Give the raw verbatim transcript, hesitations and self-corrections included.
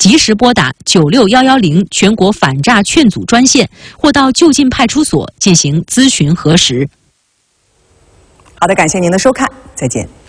及时拨打九六一一零全国反诈劝阻专线，或到就近派出所进行咨询核实。 好的，感谢您的收看，再见。